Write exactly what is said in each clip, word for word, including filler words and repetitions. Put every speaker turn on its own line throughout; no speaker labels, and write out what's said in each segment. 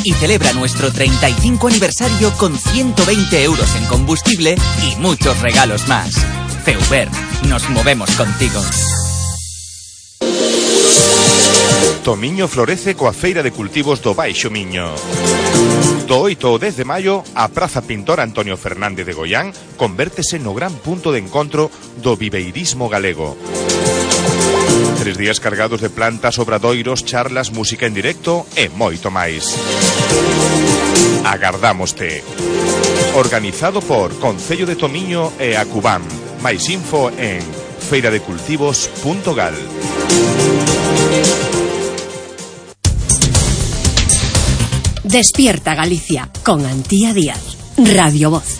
y celebra nuestro treinta y cinco aniversario con ciento veinte euros en combustible y muchos regalos más. Feuber, nos movemos contigo.
Tomiño florece coa Feira de Cultivos do Baixo Miño. Do oito ao dez de maio, a Praza Pintor Antonio Fernández de Goián convértese no gran punto de encontro do viveirismo galego. Tres días cargados de plantas, obradoiros, charlas, música en directo e moito máis. Agardámoste. Organizado por Concello de Tomiño e Acubam. Máis info en feira de cultivos punto gal.
Despierta Galicia, con Antía Díaz, Radio Voz.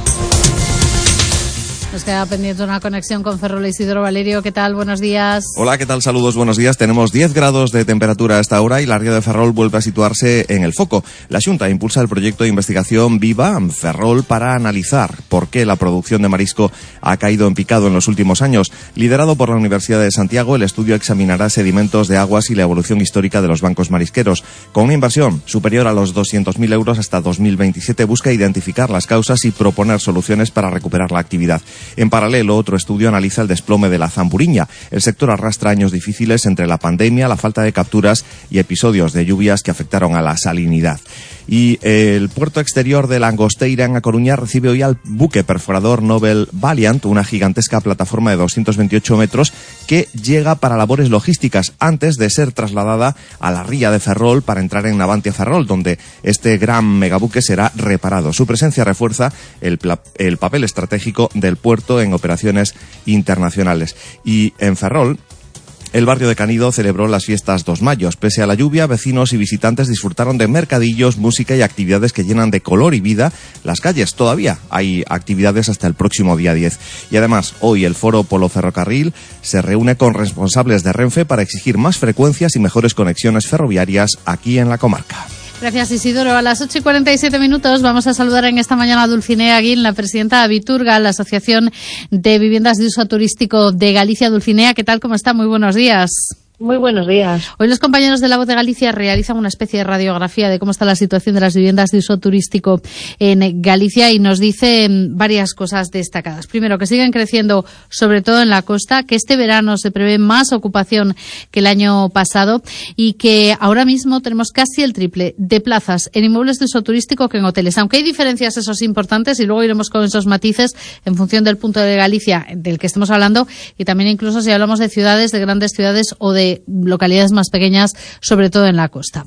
Nos queda pendiente una conexión con Ferrol. Isidoro Valerio, ¿qué tal? Buenos días.
Hola, ¿qué tal? Saludos, buenos días. Tenemos diez grados de temperatura a esta hora y la ría de Ferrol vuelve a situarse en el foco. La Xunta impulsa el proyecto de investigación Viva Ferrol para analizar por qué la producción de marisco ha caído en picado en los últimos años. Liderado por la Universidad de Santiago, el estudio examinará sedimentos de aguas y la evolución histórica de los bancos marisqueros. Con una inversión superior a los doscientos mil euros hasta dos mil veintisiete, busca identificar las causas y proponer soluciones para recuperar la actividad. En paralelo, otro estudio analiza el desplome de la zamburiña. El sector arrastra años difíciles entre la pandemia, la falta de capturas y episodios de lluvias que afectaron a la salinidad. Y el puerto exterior de Langosteira, en A Coruña, recibe hoy al buque perforador Nobel Valiant, una gigantesca plataforma de doscientos veintiocho metros que llega para labores logísticas antes de ser trasladada a la ría de Ferrol para entrar en Navantia Ferrol, donde este gran megabuque será reparado. Su presencia refuerza el, el papel estratégico del puerto en operaciones internacionales. Y en Ferrol, el barrio de Canido celebró las fiestas dos mayos. Pese a la lluvia, vecinos y visitantes disfrutaron de mercadillos, música y actividades que llenan de color y vida las calles. Todavía hay actividades hasta el próximo día diez. Y además, hoy el Foro Polo Ferrocarril se reúne con responsables de Renfe para exigir más frecuencias y mejores conexiones ferroviarias aquí en la comarca.
Gracias, Isidoro. A las ocho y cuarenta y siete minutos vamos a saludar en esta mañana a Dulcinea Aguín, la presidenta de Habiturga, la Asociación de Viviendas de Uso Turístico de Galicia. Dulcinea, ¿qué tal? ¿Cómo está? Muy buenos días.
Muy buenos días.
Hoy los compañeros de La Voz de Galicia realizan una especie de radiografía de cómo está la situación de las viviendas de uso turístico en Galicia y nos dicen varias cosas destacadas. Primero, que siguen creciendo, sobre todo en la costa, que este verano se prevé más ocupación que el año pasado y que ahora mismo tenemos casi el triple de plazas en inmuebles de uso turístico que en hoteles. Aunque hay diferencias, esos importantes, y luego iremos con esos matices en función del punto de Galicia del que estemos hablando y también incluso si hablamos de ciudades, de grandes ciudades o de localidades más pequeñas, sobre todo en la costa.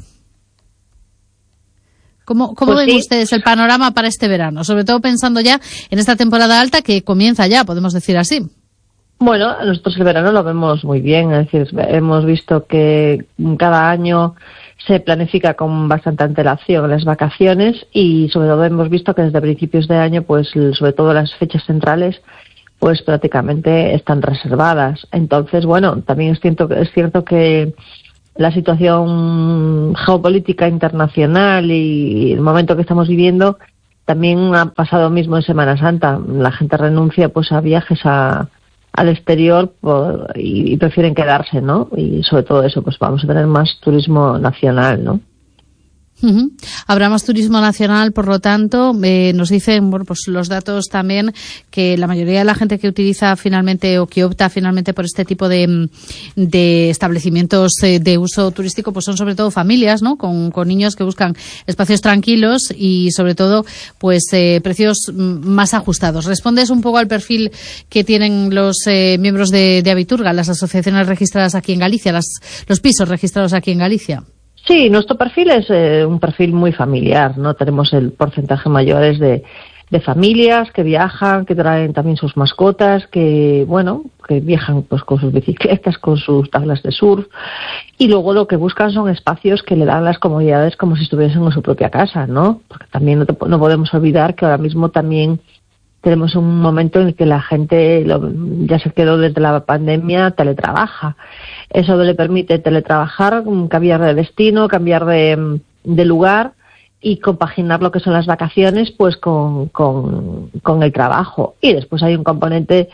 ¿Cómo, cómo pues ven sí. ustedes el panorama para este verano? Sobre todo pensando ya en esta temporada alta que comienza ya, podemos decir así.
Bueno, nosotros el verano lo vemos muy bien, es decir, hemos visto que cada año se planifica con bastante antelación las vacaciones y sobre todo hemos visto que desde principios de año, pues sobre todo las fechas centrales, pues prácticamente están reservadas. Entonces, bueno, también es cierto, es cierto que la situación geopolítica internacional y el momento que estamos viviendo también ha pasado mismo en Semana Santa. La gente renuncia pues a viajes a, al exterior por, y, y prefieren quedarse, ¿no? Y sobre todo eso, pues vamos a tener más turismo nacional, ¿no?
Uh-huh. Habrá más turismo nacional, por lo tanto, eh, nos dicen, bueno, pues los datos también que la mayoría de la gente que utiliza finalmente o que opta finalmente por este tipo de, de establecimientos eh, de uso turístico, pues son sobre todo familias, ¿no? Con, con niños que buscan espacios tranquilos y sobre todo, pues eh, precios más ajustados. ¿Respondes un poco al perfil que tienen los eh, miembros de, de Habiturga, las asociaciones registradas aquí en Galicia, las, los pisos registrados aquí en Galicia?
Sí, nuestro perfil es eh, un perfil muy familiar, ¿no? Tenemos el porcentaje mayor es de, de familias que viajan, que traen también sus mascotas, que, bueno, que viajan pues con sus bicicletas, con sus tablas de surf, y luego lo que buscan son espacios que le dan las comodidades como si estuviesen en su propia casa, ¿no? Porque también no, te, no podemos olvidar que ahora mismo también tenemos un momento en el que la gente lo, ya se quedó desde la pandemia, teletrabaja. Eso le permite teletrabajar, cambiar de destino, cambiar de, de lugar y compaginar lo que son las vacaciones pues con, con, con el trabajo. Y después hay un componente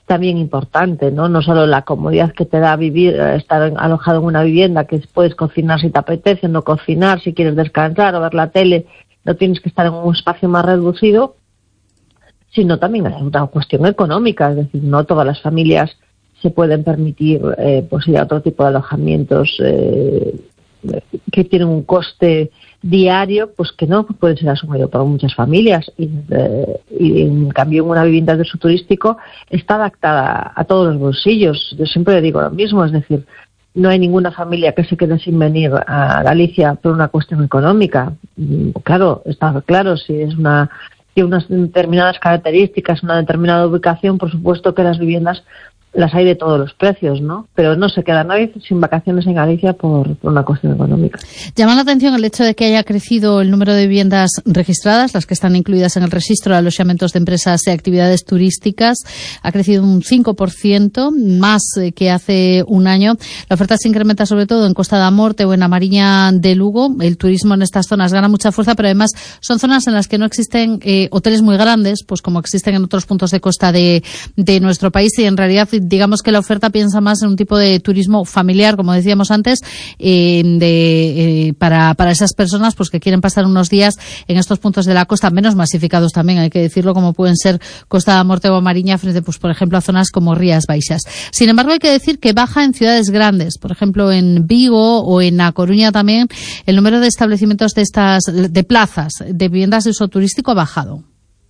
también importante, ¿no? No solo la comodidad que te da vivir, estar alojado en una vivienda, que puedes cocinar si te apetece, no cocinar, si quieres descansar o ver la tele, no tienes que estar en un espacio más reducido, sino también es una cuestión económica, es decir, no todas las familias se pueden permitir eh, pues ir a otro tipo de alojamientos eh, que tienen un coste diario, pues que no puede ser asumido por muchas familias, y, eh, y en cambio una vivienda de uso turístico está adaptada a todos los bolsillos. Yo siempre digo lo mismo, es decir, no hay ninguna familia que se quede sin venir a Galicia por una cuestión económica. Claro, está claro, si es una tiene unas determinadas características, una determinada ubicación, por supuesto que las viviendas las hay de todos los precios, ¿no? Pero no se queda nadie sin vacaciones en Galicia por, por una cuestión económica.
Llama la atención el hecho de que haya crecido el número de viviendas registradas, las que están incluidas en el registro de alojamientos de empresas y actividades turísticas. Ha crecido un cinco por ciento, más que hace un año. La oferta se incrementa sobre todo en Costa da Morte o en a Mariña de Lugo. El turismo en estas zonas gana mucha fuerza, pero además son zonas en las que no existen eh, hoteles muy grandes, pues como existen en otros puntos de costa de, de nuestro país, y en realidad digamos que la oferta piensa más en un tipo de turismo familiar, como decíamos antes, eh, de, eh, para, para esas personas pues que quieren pasar unos días en estos puntos de la costa, menos masificados también, hay que decirlo, como pueden ser Costa da Morte o Mariña, frente, pues por ejemplo, a zonas como Rías Baixas. Sin embargo, hay que decir que baja en ciudades grandes, por ejemplo, en Vigo o en A Coruña también, el número de establecimientos de estas, de plazas, de viviendas de uso turístico ha bajado.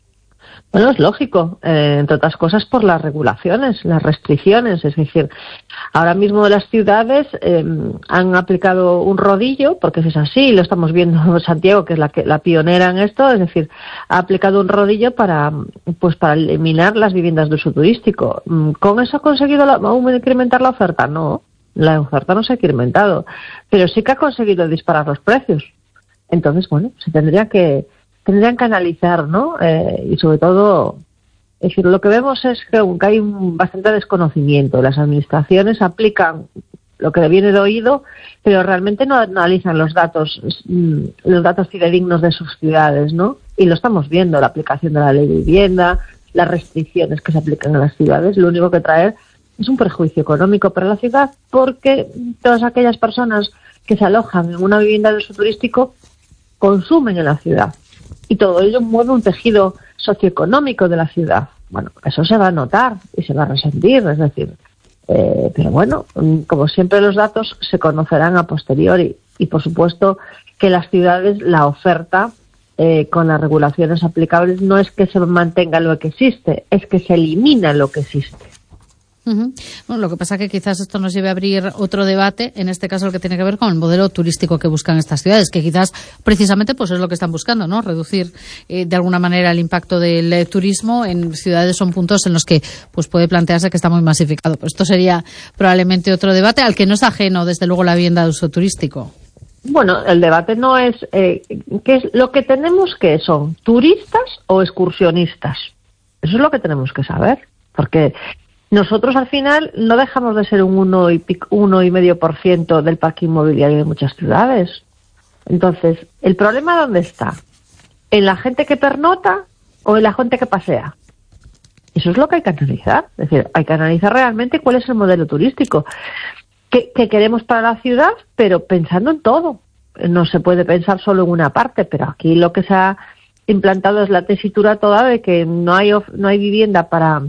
Bueno, es lógico, eh, entre otras cosas por las regulaciones, las restricciones. Es decir, ahora mismo las ciudades eh, han aplicado un rodillo, porque es así, lo estamos viendo Santiago, que es la, que, la pionera en esto, es decir, ha aplicado un rodillo para pues para eliminar las viviendas de uso turístico. ¿Con eso ha conseguido la, aún incrementar la oferta? No, la oferta no se ha incrementado, pero sí que ha conseguido disparar los precios. Entonces, bueno, se tendría que tendrían que analizar, ¿no? Eh, y sobre todo, es decir, lo que vemos es que hay un bastante desconocimiento. Las administraciones aplican lo que le viene de oído, pero realmente no analizan los datos, los datos fidedignos de sus ciudades, ¿no? Y lo estamos viendo, la aplicación de la ley de vivienda, las restricciones que se aplican en las ciudades, lo único que trae es un perjuicio económico para la ciudad, porque todas aquellas personas que se alojan en una vivienda de uso turístico consumen en la ciudad. Y todo ello mueve un tejido socioeconómico de la ciudad. Bueno, eso se va a notar y se va a resentir, es decir, eh, pero bueno, como siempre los datos se conocerán a posteriori, y por supuesto que las ciudades, la oferta eh, con las regulaciones aplicables no es que se mantenga lo que existe, es que se elimina lo que existe.
Uh-huh. Bueno, lo que pasa es que quizás esto nos lleve a abrir otro debate, en este caso el que tiene que ver con el modelo turístico que buscan estas ciudades, que quizás precisamente pues es lo que están buscando, ¿no? Reducir eh, de alguna manera el impacto del eh, turismo en ciudades. Son puntos en los que pues puede plantearse que está muy masificado. Pues esto sería probablemente otro debate al que no es ajeno, desde luego, la vivienda de uso turístico.
Bueno, el debate no es eh, qué es lo que tenemos, que son turistas o excursionistas. Eso es lo que tenemos que saber, porque nosotros al final no dejamos de ser un uno y pico, uno y medio por ciento del parque inmobiliario de muchas ciudades. Entonces, ¿el problema dónde está? ¿En la gente que pernota o en la gente que pasea? Eso es lo que hay que analizar. Es decir, hay que analizar realmente cuál es el modelo turístico que, que queremos para la ciudad, pero pensando en todo. No se puede pensar solo en una parte, pero aquí lo que se ha implantado es la tesitura toda de que no hay no hay vivienda para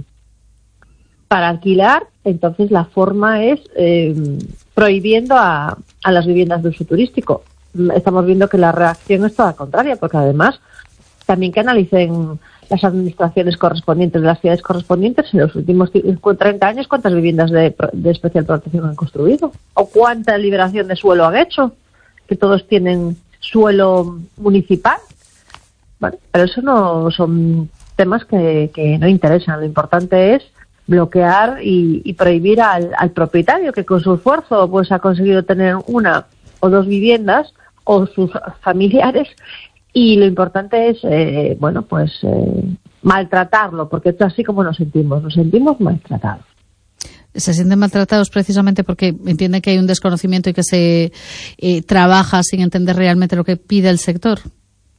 para alquilar. Entonces la forma es eh, prohibiendo a, a las viviendas de uso turístico. Estamos viendo que la reacción es toda contraria, porque además también que analicen las administraciones correspondientes de las ciudades correspondientes en los últimos treinta años cuántas viviendas de, de especial protección han construido o cuánta liberación de suelo han hecho, que todos tienen suelo municipal. Bueno, pero eso no son temas que, que no interesan. Lo importante es bloquear y, y prohibir al, al propietario que con su esfuerzo pues ha conseguido tener una o dos viviendas o sus familiares, y lo importante es eh, bueno pues eh, maltratarlo, porque esto es así como nos sentimos, nos sentimos maltratados.
Se sienten maltratados precisamente porque entienden que hay un desconocimiento y que se eh, trabaja sin entender realmente lo que pide el sector.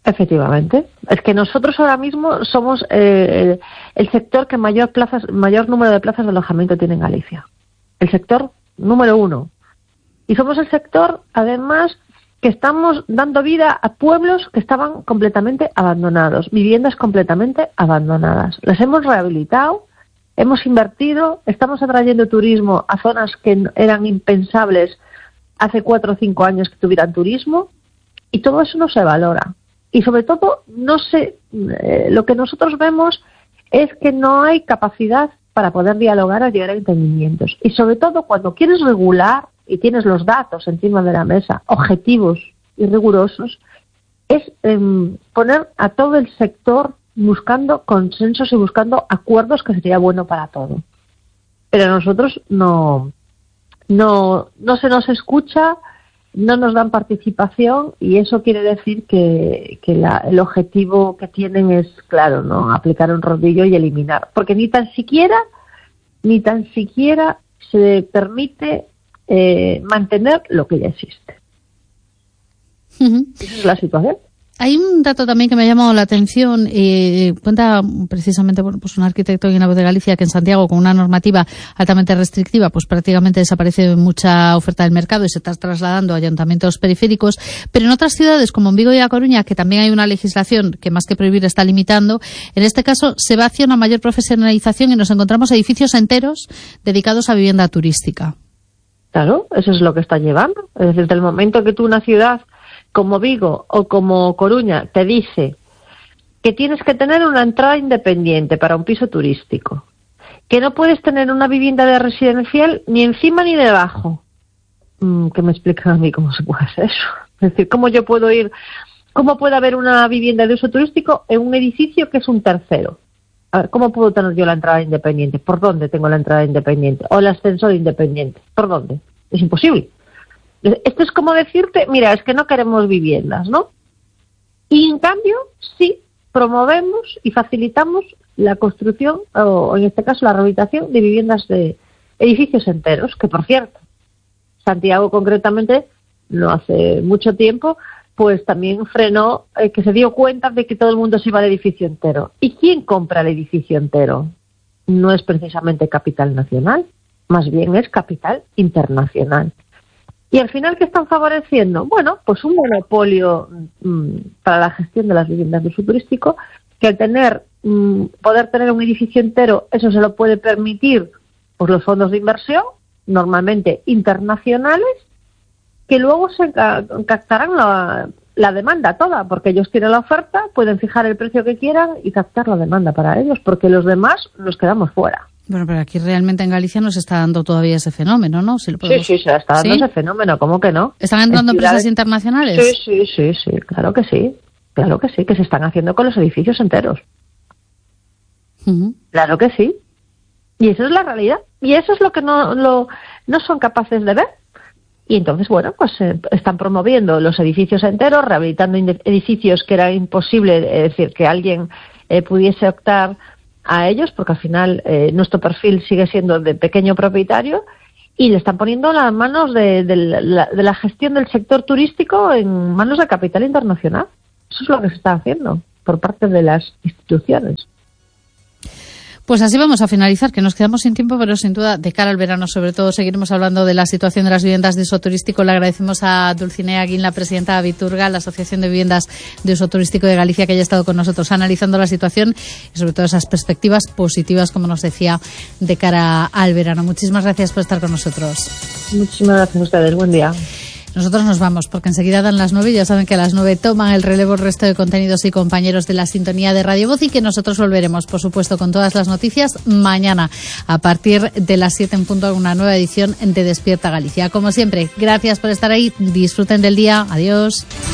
Efectivamente. Es que nosotros ahora mismo somos eh, el, el sector que mayor plazas, mayor número de plazas de alojamiento tiene en Galicia. El sector número uno. Y somos el sector, además, que estamos dando vida a pueblos que estaban completamente abandonados, viviendas completamente abandonadas. Las hemos rehabilitado, hemos invertido, estamos atrayendo turismo a zonas que eran impensables hace cuatro o cinco años que tuvieran turismo, y todo eso no se valora. Y sobre todo, no sé, eh, lo que nosotros vemos es que no hay capacidad para poder dialogar o llegar a entendimientos. Y sobre todo, cuando quieres regular y tienes los datos encima de la mesa, objetivos y rigurosos, es eh, poner a todo el sector buscando consensos y buscando acuerdos que sería bueno para todo. Pero a nosotros no, no, no se nos escucha, no nos dan participación, y eso quiere decir que, que la, el objetivo que tienen es, claro, ¿no?, aplicar un rodillo y eliminar. Porque ni tan siquiera, ni tan siquiera se permite eh, mantener lo que ya existe.
Uh-huh.
Esa es la situación.
Hay un dato también que me ha llamado la atención. Eh, cuenta precisamente bueno, pues un arquitecto en La Voz de Galicia que en Santiago, con una normativa altamente restrictiva, pues prácticamente desaparece mucha oferta del mercado y se está trasladando a ayuntamientos periféricos. Pero en otras ciudades, como en Vigo y A Coruña, que también hay una legislación que más que prohibir está limitando, en este caso se va hacia una mayor profesionalización y nos encontramos edificios enteros dedicados a vivienda turística.
Claro, eso es lo que está llevando. Desde el momento que tú, una ciudad como Vigo o como Coruña, te dice que tienes que tener una entrada independiente para un piso turístico, que no puedes tener una vivienda de residencial ni encima ni debajo. Mm, ¿Qué me explican a mí cómo se puede hacer eso? Es decir, ¿cómo yo puedo ir, cómo puede haber una vivienda de uso turístico en un edificio que es un tercero? A ver, ¿cómo puedo tener yo la entrada independiente? ¿Por dónde tengo la entrada independiente? ¿O el ascensor independiente? ¿Por dónde? Es imposible. Esto es como decirte, mira, es que no queremos viviendas, ¿no? Y en cambio, sí promovemos y facilitamos la construcción, o en este caso la rehabilitación de viviendas de edificios enteros, que por cierto, Santiago concretamente, no hace mucho tiempo, pues también frenó, eh, que se dio cuenta de que todo el mundo se iba al edificio entero. ¿Y quién compra el edificio entero? No es precisamente capital nacional, más bien es capital internacional. Y al final, ¿qué están favoreciendo? Bueno, pues un monopolio mmm, para la gestión de las viviendas de uso turístico, que al tener, mmm, poder tener un edificio entero, eso se lo puede permitir pues los fondos de inversión, normalmente internacionales, que luego se ca- captarán la, la demanda toda, porque ellos tienen la oferta, pueden fijar el precio que quieran y captar la demanda para ellos, porque los demás nos quedamos fuera.
Bueno, pero aquí realmente en Galicia no se está dando todavía ese fenómeno, ¿no? Si lo podemos...
Sí, sí, se está dando
¿Sí?
ese fenómeno, ¿cómo que no?
¿Están entrando
en
empresas
ciudades...
internacionales?
Sí, sí, sí, sí, claro que sí, claro que sí, que se están haciendo con los edificios enteros.
Uh-huh.
Claro que sí. Y eso es la realidad. Y eso es lo que no, lo, no son capaces de ver. Y entonces, bueno, pues eh, están promoviendo los edificios enteros, rehabilitando edificios que era imposible, es decir, que alguien eh, pudiese optar a ellos, porque al final eh, nuestro perfil sigue siendo de pequeño propietario, y le están poniendo las manos de, de, la, de la gestión del sector turístico en manos de capital internacional. Eso es lo que se está haciendo por parte de las instituciones.
Pues así vamos a finalizar, que nos quedamos sin tiempo, pero sin duda, de cara al verano, sobre todo, seguiremos hablando de la situación de las viviendas de uso turístico. Le agradecemos a Dulcinea Guín, la presidenta de Abiturga, la Asociación de Viviendas de Uso Turístico de Galicia, que haya estado con nosotros analizando la situación y sobre todo esas perspectivas positivas, como nos decía, de cara al verano. Muchísimas gracias por estar con nosotros.
Muchísimas gracias a ustedes. Buen día.
Nosotros nos vamos, porque enseguida dan las nueve y ya saben que a las nueve toman el relevo el resto de contenidos y compañeros de la sintonía de Radio Voz, y que nosotros volveremos, por supuesto, con todas las noticias mañana a partir de las siete en punto, una nueva edición de Despierta Galicia. Como siempre, gracias por estar ahí, disfruten del día, adiós.